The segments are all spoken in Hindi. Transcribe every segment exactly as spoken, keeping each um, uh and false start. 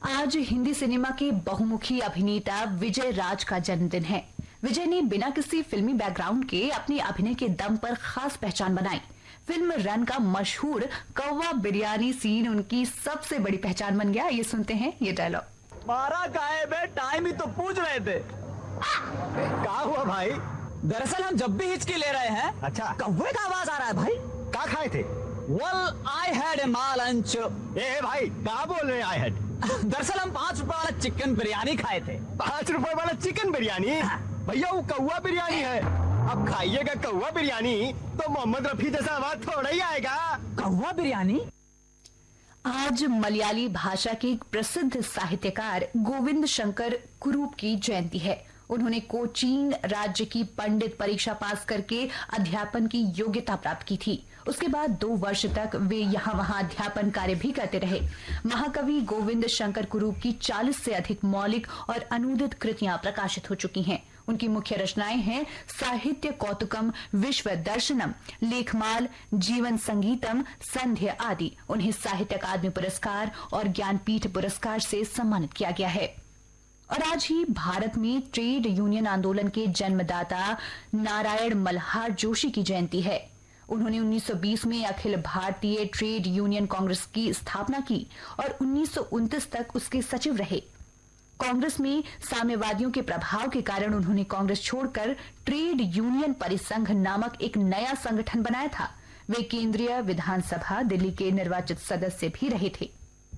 आज हिंदी सिनेमा के बहुमुखी अभिनेता विजय राज का जन्मदिन है। विजय ने बिना किसी फिल्मी बैकग्राउंड के अपने अभिनय के दम पर खास पहचान बनाई। फिल्म रन का मशहूर कौवा बिरयानी सीन उनकी सबसे बड़ी पहचान बन गया। ये सुनते हैं ये डायलॉग। मारा काहे बे, टाइम ही तो पूछ रहे थे। क्या हुआ भाई? दरअसल हम जब भी हिचकी ले रहे हैं, अच्छा, कौवे का आवाज आ रहा है भाई। क्या खाए थे? Well, I had a lunch. ए भाई, क्या बोल रहे हैं I had? दरअसल हम पाँच रुपए वाला चिकन बिरयानी खाए थे। पाँच रुपए वाला चिकन बिरयानी? भैया वो कौवा बिरयानी है। अब खाइएगा कौवा बिरयानी तो मोहम्मद रफी जैसा आवाज थोड़ा ही आएगा। कौवा बिरयानी? आज मलयाली भाषा के एक प्रसिद्ध साहित्यकार गोविंद शंकर कुरूप की जयंती है। उन्होंने कोचीन राज्य की पंडित परीक्षा पास करके अध्यापन की योग्यता प्राप्त की थी। उसके बाद दो वर्ष तक वे यहाँ वहाँ अध्यापन कार्य भी करते रहे। महाकवि गोविंद शंकर कुरूप की चालीस से अधिक मौलिक और अनूदित कृतियां प्रकाशित हो चुकी हैं। उनकी मुख्य रचनाएं हैं साहित्य कौतुकम, विश्व दर्शनम, लेखमाल, जीवन संगीतम, संध्या आदि। उन्हें साहित्य अकादमी पुरस्कार और ज्ञानपीठ पुरस्कार से सम्मानित किया गया है। और आज ही भारत में ट्रेड यूनियन आंदोलन के जन्मदाता नारायण मल्हार जोशी की जयंती है। उन्होंने उन्नीस सौ बीस में अखिल भारतीय ट्रेड यूनियन कांग्रेस की स्थापना की और उन्नीस सौ उनतीस तक उसके सचिव रहे। कांग्रेस में साम्यवादियों के प्रभाव के कारण उन्होंने कांग्रेस छोड़कर ट्रेड यूनियन परिसंघ नामक एक नया संगठन बनाया था। वे केंद्रीय विधानसभा दिल्ली के निर्वाचित सदस्य भी रहे थे।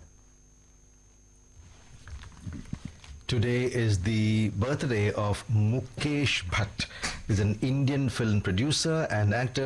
Today is the birthday of Mukesh Bhatt. He's an Indian film producer and actor.